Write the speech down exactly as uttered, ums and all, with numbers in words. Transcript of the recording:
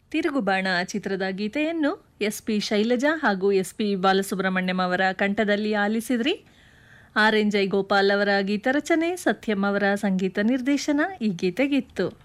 ತಿರುಗುಬಾಣ ಚಿತ್ರದ ಗೀತೆಯನ್ನು S P Shailaja ಹಾಗೂ ಎಸ್ ಪಿ ಬಾಲಸುಬ್ರಹ್ಮಣ್ಯಂ ಅವರ ಕಂಠದಲ್ಲಿ ಆಲಿಸಿದ್ರಿ. ಆರ್ ಎನ್ ಜೈ ಗೋಪಾಲ್ ಅವರ ಗೀತರಚನೆ, ಸತ್ಯಂ ಅವರ ಸಂಗೀತ ನಿರ್ದೇಶನ ಈ ಗೀತೆಗಿತ್ತು.